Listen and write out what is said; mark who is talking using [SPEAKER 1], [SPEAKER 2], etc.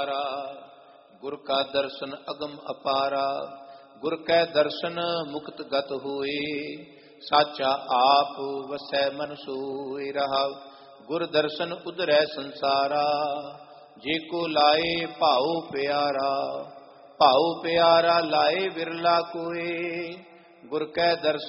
[SPEAKER 1] गुर का दर्शन अगम अपारा, गुर कै दर्शन मुक्त गत हुए, साचा आप वसै मन सोए रहा। गुर दर्शन उधरै संसारा, जे को लाए भाओ प्यारा, भाओ प्यारा लाए बिरला कोए। गुर कै दर्शन